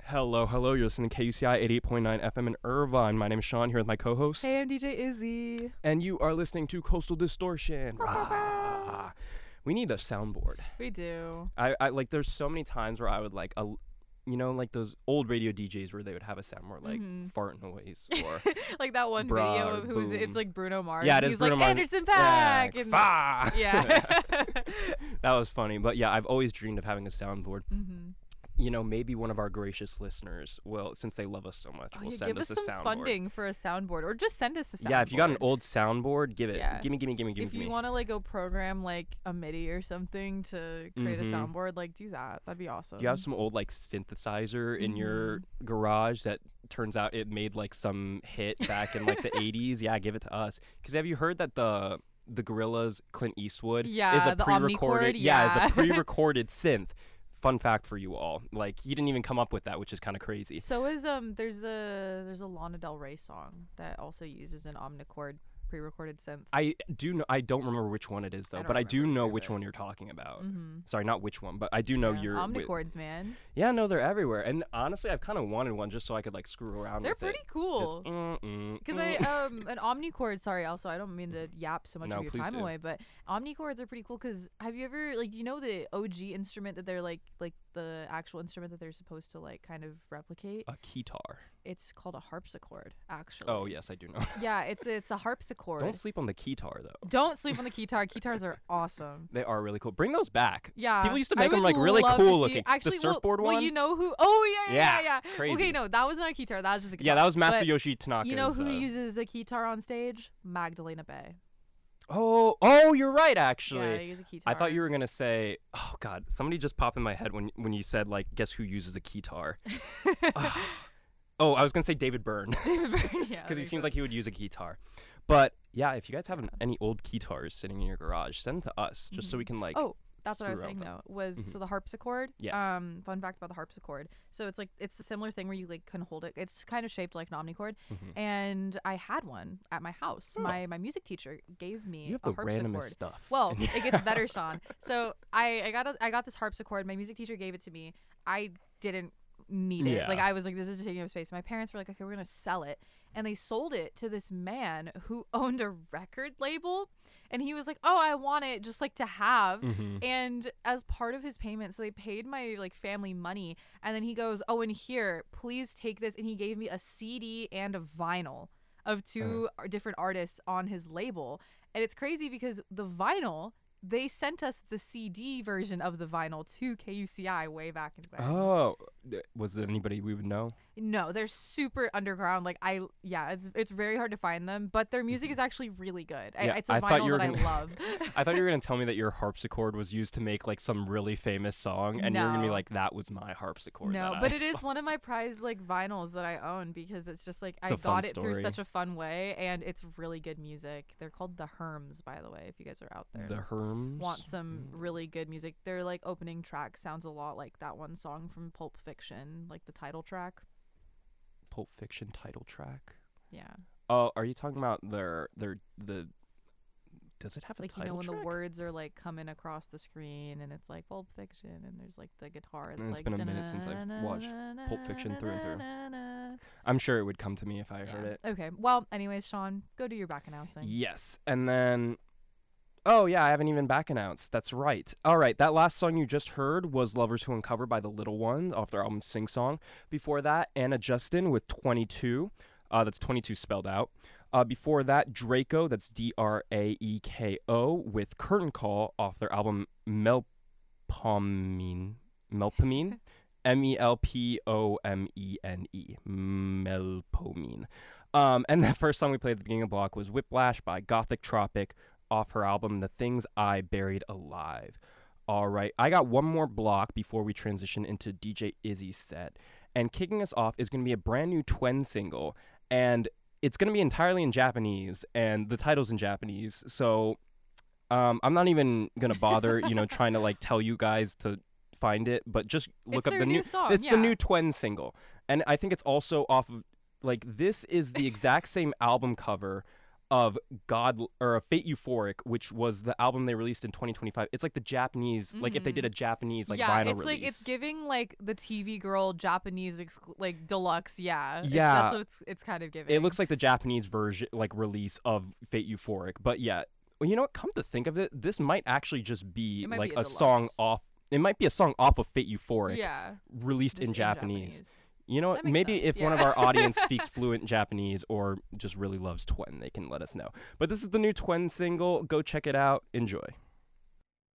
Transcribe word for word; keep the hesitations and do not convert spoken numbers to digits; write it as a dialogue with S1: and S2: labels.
S1: Hello, hello. You're listening to K U C I eighty-eight point nine F M in Irvine. My name is Sean, here with my co-host.
S2: Hey, I'm D J Izzy.
S1: And you are listening to Coastal Distortion. Rah. We need a soundboard.
S2: We do.
S1: I, I like. There's so many times where I would like, a, you know, like those old radio D Js where they would have a soundboard like
S2: Mhm.
S1: fart noise or
S2: Like that one
S1: Bruh,
S2: video of who's
S1: boom.
S2: it's like Bruno Mars.
S1: Yeah, it
S2: and
S1: is
S2: He's
S1: Bruno
S2: like
S1: Mars.
S2: Anderson Paak.
S1: yeah,
S2: and
S1: fa.
S2: yeah.
S1: That was funny. But yeah, I've always dreamed of having a soundboard.
S2: mm-hmm.
S1: You know, maybe one of our gracious listeners will, since they love us so much,
S2: Oh,
S1: will
S2: yeah,
S1: send
S2: give
S1: us
S2: us
S1: a
S2: some
S1: soundboard.
S2: funding for a soundboard, or just send us a soundboard.
S1: Yeah, if you got an old soundboard, give it.
S2: Yeah.
S1: Gimme, gimme, gimme, gimme,
S2: If
S1: gimme.
S2: you want to like go program like a MIDI or something to create
S1: Mhm.
S2: a soundboard, like do that. That'd be awesome.
S1: Do you have some old like synthesizer in your
S2: Mm-hmm.
S1: garage that turns out it made like some hit back in like the eighties? Yeah, give it to us. Because have you heard that the the Gorillaz Clint Eastwood
S2: Yeah,
S1: is a
S2: the
S1: pre-recorded?
S2: Omnichord,
S1: yeah, is
S2: yeah.
S1: a pre-recorded synth. Fun fact for you all. Like he didn't even come up with that, which is kind of crazy.
S2: So is um there's a there's a Lana Del Rey song that also uses an Omnichord pre-recorded synth.
S1: I do know. I don't remember which one it is though,
S2: I don't
S1: but I do
S2: remember
S1: know
S2: either,
S1: which
S2: but-
S1: one you're talking about.
S2: Mm-hmm.
S1: Sorry, not which one, but I do know
S2: yeah.
S1: you're. wi-
S2: Omnichords, man.
S1: Yeah, no, they're everywhere. And honestly, I've kind of wanted one just so I could like screw around
S2: They're
S1: with
S2: pretty
S1: it.
S2: cool.
S1: mm,
S2: Because I um an omnichord. Sorry, also I don't mean to yap so much
S1: No,
S2: of your
S1: please
S2: time
S1: do.
S2: away, but omnichords are pretty cool. Because have you ever like you know the O G instrument that they're like like the actual instrument that they're supposed to like kind of replicate?
S1: a keytar.
S2: It's called a harpsichord, actually.
S1: Oh yes, I do know.
S2: Yeah, it's it's a harpsichord.
S1: Don't sleep on the keytar though.
S2: Don't sleep on the keytar. Keytars are awesome.
S1: They are really cool. Bring those back.
S2: Yeah,
S1: People used to
S2: I
S1: make them
S2: would
S1: like really
S2: love to
S1: cool
S2: see-
S1: looking.
S2: Actually,
S1: the surfboard
S2: well,
S1: one.
S2: Well, you know who? Oh yeah, yeah,
S1: Yeah,
S2: yeah, yeah.
S1: crazy.
S2: Okay, no, that wasn't a keytar. That was just a guitar.
S1: yeah, that was
S2: But
S1: Masayoshi Tanaka's.
S2: You know who
S1: uh,
S2: uses a keytar on stage? Magdalena Bay.
S1: Oh, oh, you're right.
S2: Yeah,
S1: Actually,
S2: they use a keytar.
S1: I thought you were gonna say. Oh God, somebody just popped in my head when when you said like, guess who uses a keytar? Oh, I was gonna say David Byrne.
S2: yeah,
S1: Because he seems like he would use a guitar. But yeah, if you guys have an, any old guitars sitting in your garage, send them to us just so we can like.
S2: Oh, that's what I was
S1: screw around
S2: saying
S1: with
S2: though. Was
S1: Mhm.
S2: so the harpsichord.
S1: Yes.
S2: Um, fun fact about the harpsichord. So it's like it's a similar thing where you like can hold it. It's kind of shaped like an omnichord,
S1: Mhm.
S2: and I had one at my house.
S1: Oh.
S2: My my music teacher gave me
S1: You have
S2: a
S1: the
S2: harpsichord.
S1: randomest stuff.
S2: Well,
S1: in your-
S2: it gets better, Sean. So I, I got a, I got this harpsichord. My music teacher gave it to me. I didn't need it.
S1: Yeah.
S2: Like I was like, this is just taking up space. My parents were like, okay, we're gonna sell it, and they sold it to this man who owned a record label, and he was like, oh, I want it just like to have.
S1: Mhm.
S2: And as part of his payment, so they paid my like family money, and then he goes, oh, and here, please take this, and he gave me a C D and a vinyl of two
S1: Uh.
S2: different artists on his label. And it's crazy because the vinyl, they sent us the C D version of the vinyl to K U C I way back in the day.
S1: Oh, th- was there anybody we would know?
S2: No, they're super underground. Like I, yeah, it's it's very hard to find them, but their music is actually really good. I,
S1: Yeah,
S2: it's a
S1: I thought
S2: vinyl
S1: you were
S2: that
S1: gonna-
S2: I love.
S1: I thought you were gonna tell me that your harpsichord was used to make like some really famous song, and you're gonna be
S2: No.
S1: like, "That was my harpsichord."
S2: No,
S1: that
S2: but
S1: I
S2: it is
S1: saw."
S2: one of my prized like vinyls that I own because it's just like I
S1: It's a fun
S2: got it through
S1: story.
S2: such a fun way, and it's really good music. They're called the Herms, by the way, if you guys are out there.
S1: The Herms.
S2: Want some really good music. Their like opening track sounds a lot like that one song from Pulp Fiction, like the title track.
S1: Pulp Fiction title track.
S2: Yeah.
S1: Oh, are you talking about their their the? Does it have a
S2: Like you
S1: title
S2: know when
S1: track?
S2: the words are like coming across the screen and it's like Pulp Fiction and there's like the guitar that's
S1: And it's
S2: like
S1: been a minute since I've watched Pulp Fiction through and through. I'm sure it would come to me if I heard it.
S2: Okay. Well, anyways, Sean, go do your back announcing.
S1: Yes, and then. Oh yeah, I haven't even back announced. That's right. All right, that last song you just heard was "Lovers Who Uncover" by the Little Ones off their album "Sing Song." Before that, Anna Justin with twenty-two. Uh, that's twenty-two spelled out. Uh, before that, Draco. That's D R A E K O with "Curtain Call" off their album Melpomene. Melpomene. M E L P O M E N E. Melpomene. Um, and the first song we played at the beginning of the block was "Whiplash" by Gothic Tropic, off her album The Things I Buried Alive. All right, I got one more block before we transition into D J Izzy's set. And kicking us off is going to be a brand new Twen single. And it's going to be entirely in Japanese, and the title's in Japanese. So um, I'm not even going to bother, you know, trying to like tell you guys to find it, but just look
S2: It's
S1: up
S2: their
S1: the
S2: new
S1: new
S2: song,
S1: It's the
S2: yeah.
S1: new Twen single. And I think it's also off of like this is the exact same album cover of God or of Fate Euphoric, which was the album they released in twenty twenty-five. It's like the Japanese, mm-hmm. like if they did a Japanese like
S2: yeah,
S1: vinyl
S2: it's
S1: release.
S2: like it's giving like the T V Girl Japanese exclu- like deluxe. Yeah,
S1: yeah,
S2: it's, that's what it's it's kind of giving.
S1: It looks like the Japanese version, like release of Fate Euphoric. But yeah, well, you know what? Come to think of it, this might actually just be like
S2: be
S1: a,
S2: a
S1: song off. It might be a song off of Fate Euphoric,
S2: yeah,
S1: released in,
S2: in
S1: Japanese.
S2: Japanese.
S1: You know,
S2: That makes
S1: maybe
S2: sense,
S1: if
S2: yeah.
S1: one of our audience speaks fluent Japanese or just really loves Twen, they can let us know. But this is the new Twen single. Go check it out. Enjoy.